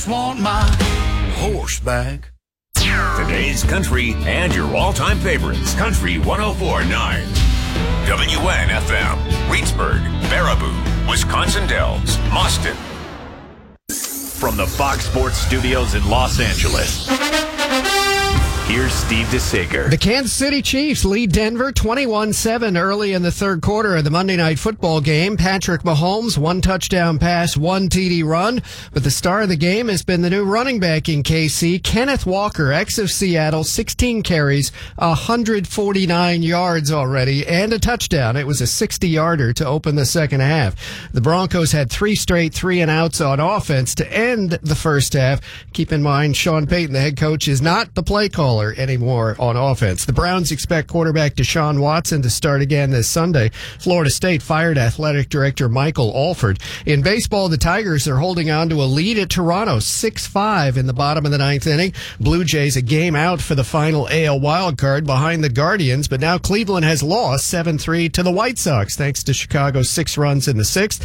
just want my horse back. Today's country and your all-time favorites. Country 104.9. WNFM. Reedsburg, Baraboo, Wisconsin Dells, Mauston. From the Fox Sports Studios in Los Angeles, here's Steve DeSager. The Kansas City Chiefs lead Denver 21-7 early in the third quarter of the Monday Night Football game. Patrick Mahomes, 1 touchdown pass, 1 TD run. But the star of the game has been the new running back in KC, Kenneth Walker, ex of Seattle, 16 carries, 149 yards already, and a touchdown. It was a 60-yarder to open the second half. The Broncos had 3 straight 3-and-outs on offense to end the first half. Keep in mind, Sean Payton, the head coach, is not the play caller anymore on offense. The Browns expect quarterback Deshaun Watson to start again this Sunday. Florida State fired athletic director Michael Alford. In baseball, the Tigers are holding on to a lead at Toronto, 6-5 in the bottom of the ninth inning. Blue Jays a game out for the final AL wildcard behind the Guardians, but now Cleveland has lost 7-3 to the White Sox thanks to Chicago's 6 runs in the sixth.